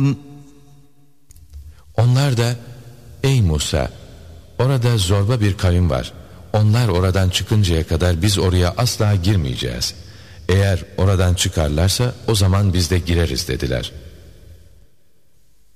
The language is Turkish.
Onlar da ey Musa, orada zorba bir kavim var. Onlar oradan çıkıncaya kadar biz oraya asla girmeyeceğiz. Eğer oradan çıkarlarsa o zaman biz de gireriz dediler.